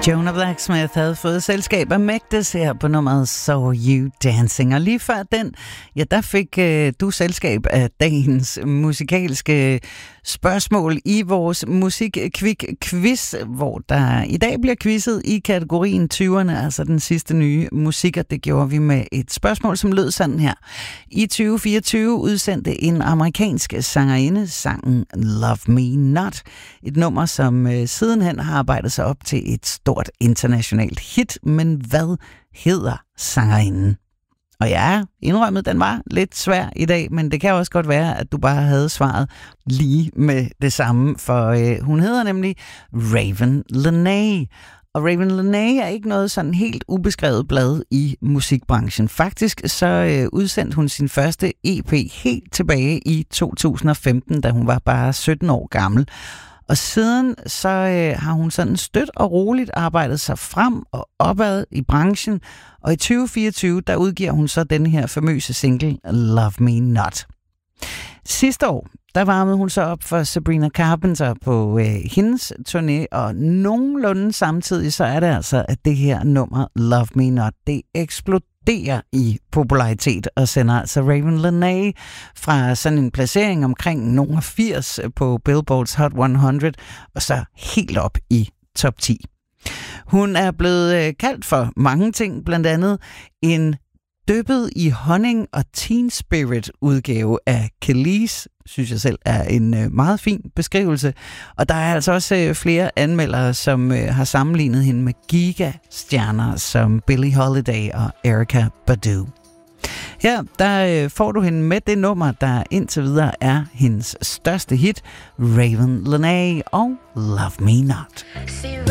Jonah Blacksmith havde fået selskab af Mægtes her på nummeret So You Dancing. Og lige før den, ja, der fik du selskab af dagens musikalske spørgsmål i vores Musikkvik-quiz, hvor der i dag bliver quizzet i kategorien 20'erne, altså den sidste nye musik, og det gjorde vi med et spørgsmål, som lød sådan her. I 2024 udsendte en amerikansk sangerinde sangen Love Me Not, et nummer, som sidenhen har arbejdet sig op til et stort internationalt hit, men hvad hedder sangerinden? Og ja, indrømmet, den var lidt svær i dag, men det kan også godt være, at du bare havde svaret lige med det samme, for hun hedder nemlig Raven Lenae. Og Raven Lenae er ikke noget sådan helt ubeskrevet blad i musikbranchen. Faktisk så udsendte hun sin første EP helt tilbage i 2015, da hun var bare 17 år gammel. Og siden så har hun sådan støt og roligt arbejdet sig frem og opad i branchen. Og i 2024, der udgiver hun så den her famøse single Love Me Not. Sidste år, der varmede hun så op for Sabrina Carpenter på hendes turné, og nogenlunde samtidig så er det altså, at det her nummer Love Me Not, det eksploderer i popularitet og sender altså Raven Lenae fra sådan en placering omkring nummer 80 på Billboard's Hot 100 og så helt op i top 10. Hun er blevet kaldt for mange ting, blandt andet en dyppet i honning og teen spirit udgave af Kelis, synes jeg selv er en meget fin beskrivelse. Og der er altså også flere anmeldere, som har sammenlignet hende med gigastjerner som Billie Holiday og Erykah Badu. Her der får du hende med det nummer, der indtil videre er hendes største hit, Raven Lenae og Love Me Not.